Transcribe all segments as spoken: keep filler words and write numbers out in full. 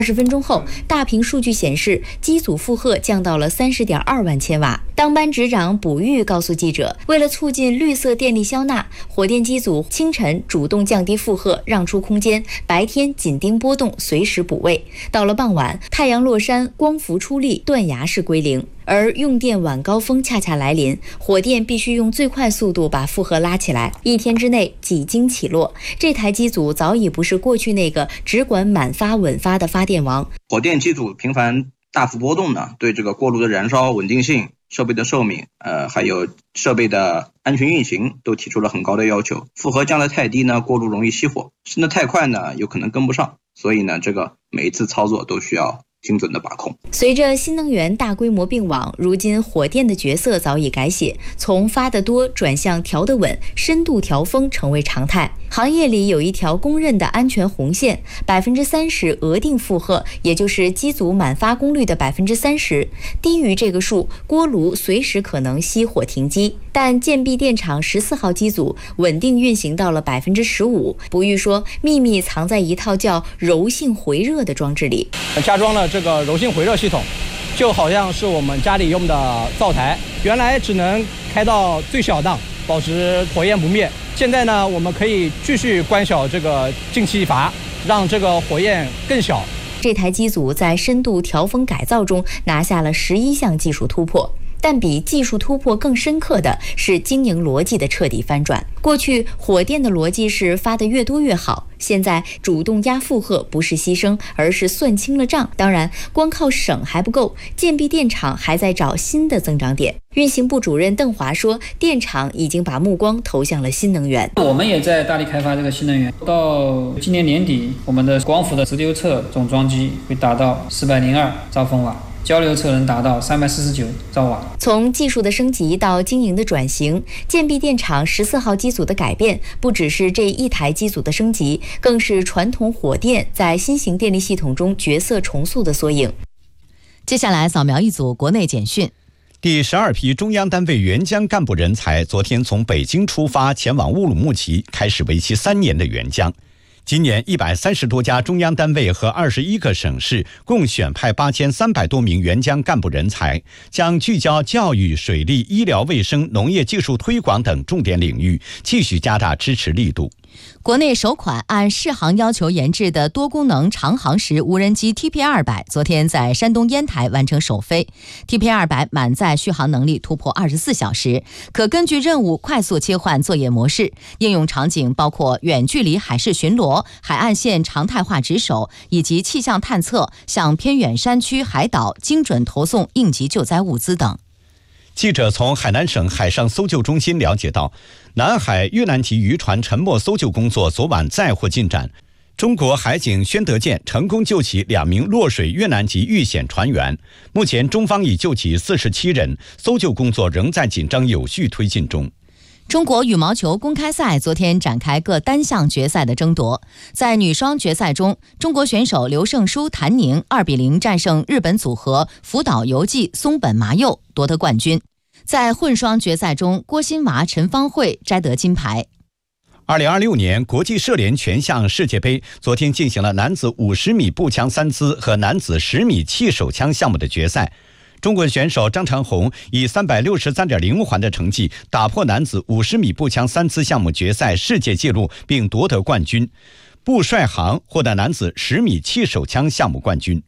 二十分钟后，大屏数据显示，机组负荷降到了三十点二万千瓦。当班执长卜玉告诉记者，为了促进绿色电力消纳，火电机组清晨主动降低负荷，让出空间，白天紧盯波动，随时补位。到了傍晚，太阳落山，光伏出力，断崖式归零。而用电晚高峰恰恰来临，火电必须用最快速度把负荷拉起来，一天之内几经起落。这台机组早已不是过去那个只管满发稳发的发电王。 火电机组频繁大幅波动呢，对这个锅炉的燃烧稳定性、设备的寿命，呃，还有设备的安全运行都提出了很高的要求。负荷降得太低呢，锅炉容易熄火；升得太快呢，有可能跟不上。所以呢，这个每一次操作都需要精准的把控。 随着新能源大规模并网，如今火电的角色早已改写，从发得多转向调得稳，深度调峰成为常态。行业里有一条公认的安全红线，百分之三十额定负荷，也就是机组满发功率的百分之三十，低于这个数，锅炉随时可能熄火停机。但建壁电厂十四号机组稳定运行到了百分之十五。卜玉说，秘密藏在一套叫柔性回热的装置里， 加装了这个柔性回热系统，就好像是我们家里用的灶台，原来只能开到最小档，保持火焰不灭。现在呢，我们可以继续关小这个进气阀，让这个火焰更小。 这台机组在深度调峰改造中拿下了十一项技术突破。但比技术突破更深刻的是经营逻辑的彻底翻转。过去火电的逻辑是发得越多越好，现在主动压负荷不是牺牲，而是算清了账。当然，光靠省还不够，建壁电厂还在找新的增长点。运行部主任邓华说，电厂已经把目光投向了新能源。 我们也在大力开发这个新能源，到今年年底，我们的光伏的直流侧总装机会达到四百零二兆风瓦。交流侧能达到三百四十九兆瓦。 从技术的升级到经营的转型，建壁电厂十四号机组的改变，不只是这一台机组的升级，更是传统火电在新型电力系统中角色重塑的缩影。 接下来扫描一组国内简讯。 第十二批中央单位援疆干部人才昨天从北京出发，前往乌鲁木齐，开始为期三年的援疆。今年一百三十多家中央单位和二十一个省市共选派八千三百多名援疆干部人才，将聚焦教育、水利、医疗卫生、农业技术推广等重点领域，继续加大支持力度。 国内首款按适航要求研制的多功能长航时无人机 T P 二百 昨天在山东烟台完成首飞。 T P 二百 满载续航能力突破二十四小时，可根据任务快速切换作业模式，应用场景包括远距离海事巡逻、海岸线常态化值守以及气象探测，向偏远山区海岛精准投送应急救灾物资等。 记者从海南省海上搜救中心了解到，南海越南籍渔船沉没搜救工作昨晚再获进展，中国海警宣德舰成功救起两名落水越南籍遇险船员，目前中方已救起四十七人，搜救工作仍在紧张有序推进中。 中国羽毛球公开赛昨天展开各单项决赛的争夺，在女双决赛中，中国选手刘胜书、谭宁二比零战胜日本组合福岛由纪、松本麻佑，夺得冠军。在混双决赛中，郭欣娃、陈芳慧摘得金牌。 二零二六年国际射联全项世界杯昨天进行了男子五十米步枪三姿和男子十米气手枪项目的决赛。中国选手张长虹以三百六十三点零环的成绩打破男子五十米步枪三姿项目决赛世界纪录，并夺得冠军。步帅航获得男子十米气手枪项目冠军。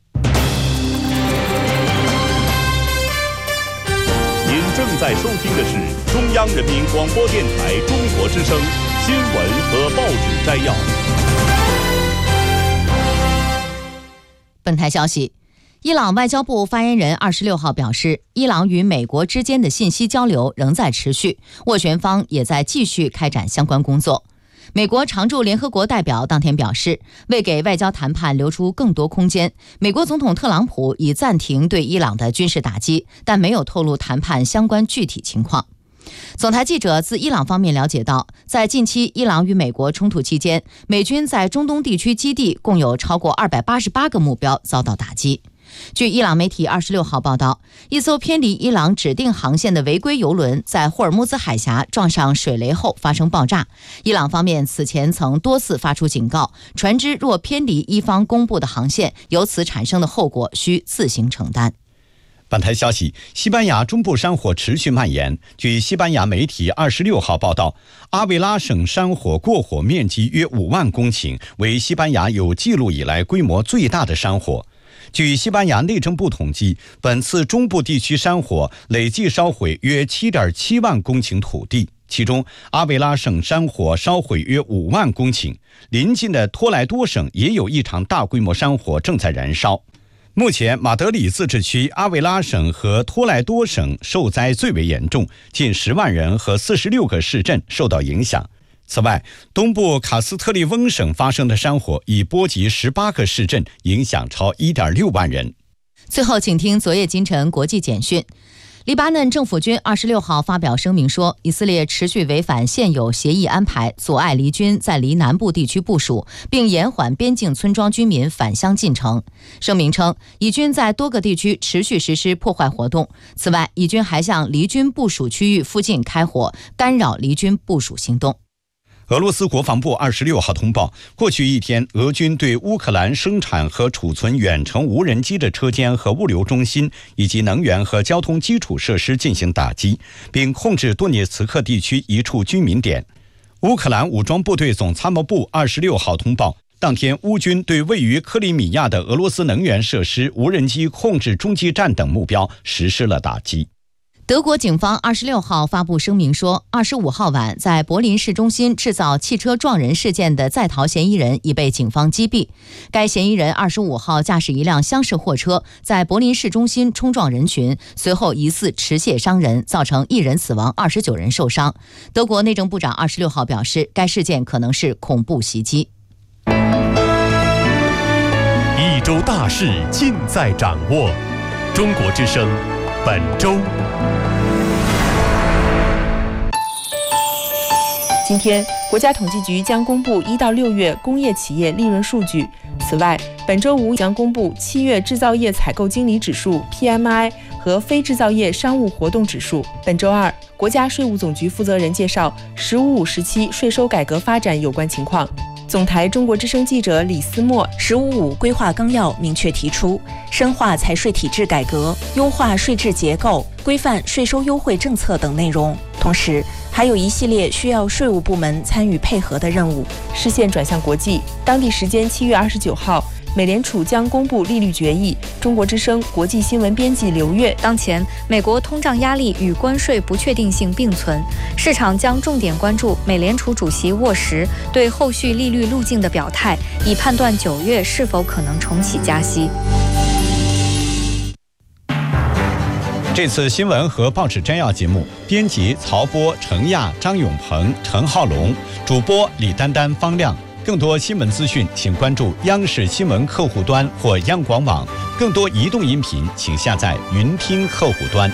您正在收听的是中央人民广播电台中国之声新闻和报纸摘要。 本台消息，伊朗外交部发言人二十六号表示，伊朗与美国之间的信息交流仍在持续，斡旋方也在继续开展相关工作。美国常驻联合国代表当天表示，为给外交谈判留出更多空间，美国总统特朗普已暂停对伊朗的军事打击，但没有透露谈判相关具体情况。总台记者自伊朗方面了解到，在近期伊朗与美国冲突期间，美军在中东地区基地共有超过二百八十八个目标遭到打击。 据伊朗媒体二十六号报道，一艘偏离伊朗指定航线的违规油轮在霍尔木兹海峡撞上水雷后发生爆炸。伊朗方面此前曾多次发出警告，船只若偏离伊方公布的航线，由此产生的后果需自行承担。 本台消息，西班牙中部山火持续蔓延。据西班牙媒体二十六号报道，阿维拉省山火过火面积约五万公顷，为西班牙有记录以来规模最大的山火。据西班牙内政部统计，本次中部地区山火累计烧毁约 七点七万公顷土地，其中阿维拉省山火烧毁约五万公顷，邻近的托莱多省也有一场大规模山火正在燃烧。目前马德里自治区、阿维拉省和托莱多省受灾最为严重，近十万人和四十六个市镇受到影响。此外，东部卡斯特利翁省发生的山火已波及十八个市镇，影响超 一点六万人。 最后，请听昨夜今晨国际简讯。黎巴嫩政府军二十六号发表声明说，以色列持续违反现有协议安排，阻碍黎军在黎南部地区部署，并延缓边境村庄居民返乡进程。声明称，以军在多个地区持续实施破坏活动。此外，以军还向黎军部署区域附近开火，干扰黎军部署行动。 俄罗斯国防部二十六号通报，过去一天，俄军对乌克兰生产和储存远程无人机的车间和物流中心，以及能源和交通基础设施进行打击，并控制多涅茨克地区一处居民点。乌克兰武装部队总参谋部二十六号通报，当天乌军对位于克里米亚的俄罗斯能源设施、无人机控制中继站等目标实施了打击。 德国警方二十六号发布声明说，二十五号晚在柏林市中心制造汽车撞人事件的在逃嫌疑人已被警方击毙。该嫌疑人二十五号驾驶一辆厢式货车在柏林市中心冲撞人群，随后疑似持械伤人，造成一人死亡，二十九人受伤。德国内政部长二十六号表示，该事件可能是恐怖袭击。 一周大事尽在掌握，中国之声本周。 今天，国家统计局将公布一到六月工业企业利润数据。此外，本周五将公布七月制造业采购经理指数 P M I 和非制造业商务活动指数。本周二，国家税务总局负责人介绍“十五五”时期税收改革发展有关情况。总台中国之声记者李思墨，“ 十五五”规划纲要明确提出，深化财税体制改革，优化税制结构，规范税收优惠政策等内容。同时，还有一系列需要税务部门参与配合的任务。 视线转向国际，当地时间七月二十九号，美联储将公布利率决议。中国之声国际新闻编辑刘月， 当前美国通胀压力与关税不确定性并存，市场将重点关注美联储主席沃什对后续利率路径的表态，以判断九月是否可能重启加息。 这次新闻和报纸摘要节目，编辑曹波、程亚、张永鹏、陈浩龙，主播李丹丹、方亮。更多新闻资讯，请关注央视新闻客户端或央广网。更多移动音频，请下载云听客户端。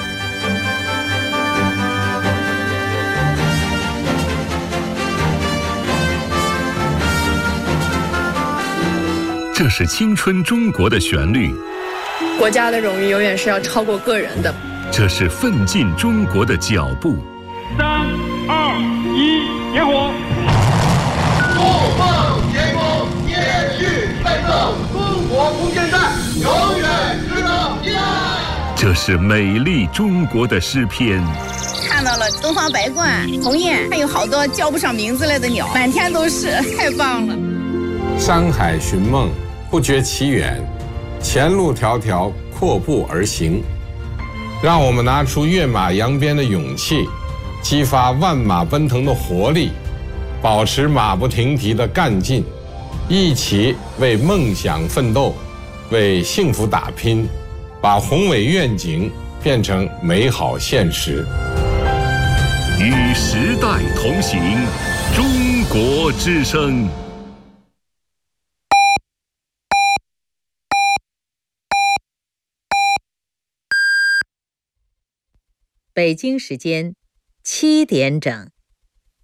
这是青春中国的旋律。 国家的荣誉永远是要超过个人的。 这是奋进中国的脚步。 三二一，点火！ 不放前锋，继续奋斗，中国空间站永远值得依赖。 这是美丽中国的诗篇。 看到了东方白鹳、鸿雁，还有好多叫不上名字来的鸟，满天都是，太棒了。 山海寻梦，不觉其远。前路迢迢，阔步而行。让我们拿出跃马扬鞭的勇气，激发万马奔腾的活力，保持马不停蹄的干劲，一起为梦想奋斗，为幸福打拼，把宏伟愿景变成美好现实。 与时代同行，中国之声。 北京时间七点整。